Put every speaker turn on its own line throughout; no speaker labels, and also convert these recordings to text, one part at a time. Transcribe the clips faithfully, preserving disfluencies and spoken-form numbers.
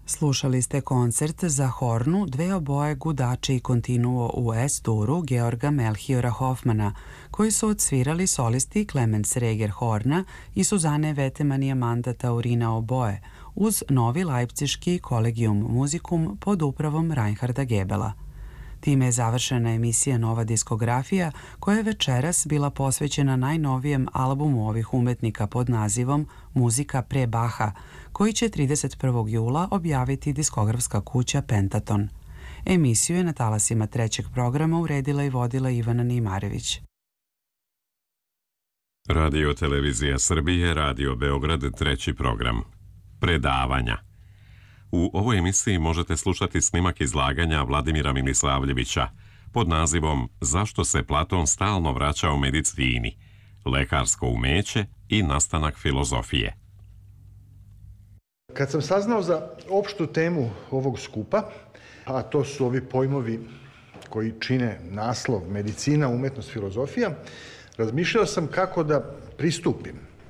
Slušali ste koncert za hornu, dve oboje, gudače i kontinuo u S-duru Georga Melchiora Hofmana, koji su odsvirali solisti Clemens Reger horna i Suzane Veteman i Amanda Taurina oboje, uz novi lajpciški Collegium Musicum pod upravom Reinharda Gebela. Time je završena emisija Nova diskografija, koja je večeras bila posvećena najnovijem albumu ovih umetnika pod nazivom Muzika pre Baha, koji će trideset prvog jula objaviti diskografska kuća Pentaton. Emisiju je na talasima trećeg programa uredila i vodila Ivana Nimarević.
Radio Televizija Srbije, Radio Beograd, treći program. Predavanja. U ovoj emisiji možete slušati snimak izlaganja Vladimira Milisavljevića pod nazivom Zašto se Platon stalno vraća u medicini, lekarsko umeće i nastanak filozofije.
Kad sam saznao za opštu temu ovog skupa, a to su ovi pojmovi koji čine naslov medicina, umetnost, filozofija, razmišljao sam kako da pristupim.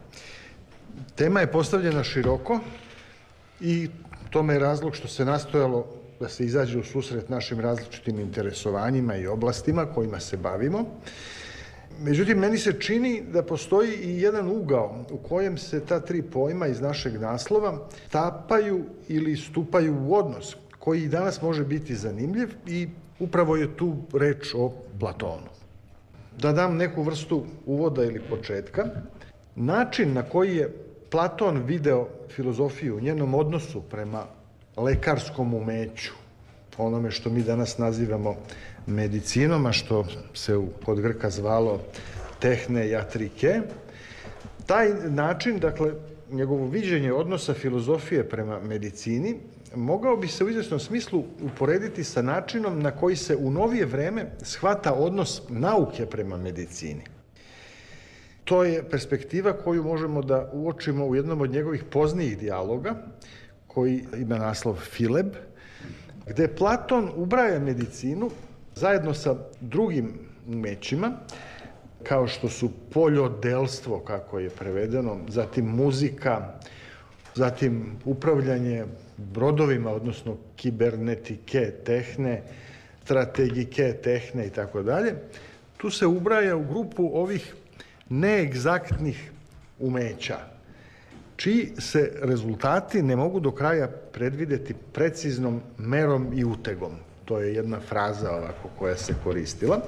Tema je postavljena široko i tome je razlog što se nastojalo da se izađe u susret našim različitim interesovanjima i oblastima kojima se bavimo. Međutim, meni se čini da postoji i jedan ugao u kojem se ta tri pojma iz našeg naslova tapaju ili stupaju u odnos, koji i danas može biti zanimljiv i upravo je tu reč o Platonu. Da dam neku vrstu uvoda ili početka, način na koji je Platon video filozofiju u njenom odnosu prema lekarskom umeću, onome što mi danas nazivamo medicinom, a što se kod Grka zvalo tehne iatrike, taj način, dakle, njegovo viđenje odnosa filozofije prema medicini, mogao bi se u izvesnom smislu uporediti sa načinom na koji se u novije vreme shvata odnos nauke prema medicini. To je perspektiva koju možemo da uočimo u jednom od njegovih poznijih dijaloga, koji ima naslov Fileb, gde Platon ubraja medicinu zajedno sa drugim umećima, kao što su poljodelstvo, kako je prevedeno, zatim muzika, zatim upravljanje brodovima, odnosno kibernetike, tehne, strategike, tehne i tako dalje. Tu se ubraja u grupu ovih neegzaktnih umeća, čiji se rezultati ne mogu do kraja predvideti preciznom merom i utegom. To je jedna fraza ovako koja se koristila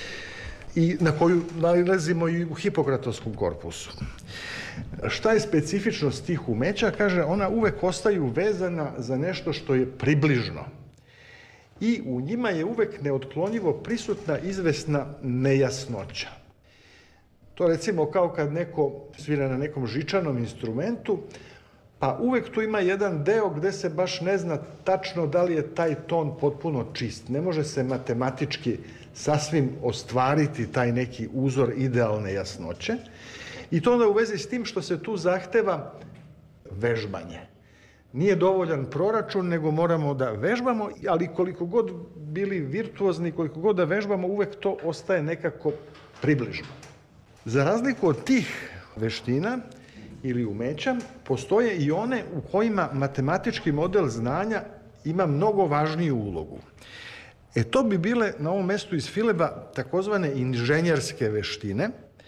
i na koju nalazimo i u Hipokratovskom korpusu. Šta je specifičnost tih umeća? Kaže, ona uvek ostaju vezana za nešto što je približno i u njima je uvek neotklonjivo prisutna izvesna nejasnoća. To recimo kao kad neko svira na nekom žičanom instrumentu, pa uvek tu ima jedan deo gde se baš ne zna tačno da li je taj ton potpuno čist. Ne može se matematički sasvim ostvariti taj neki uzor idealne jasnoće. I to onda u vezi s tim što se tu zahteva vežbanje. Nije dovoljan proračun, nego moramo da vežbamo, ali koliko god bili virtuozni, koliko god da vežbamo, uvek to ostaje nekako približno. Za razliku od tih veština ili umeća, postoje i one u kojima matematički model znanja ima mnogo važniju ulogu. E to bi bile na ovom mestu iz Fileba takozvane inženjerske veštine,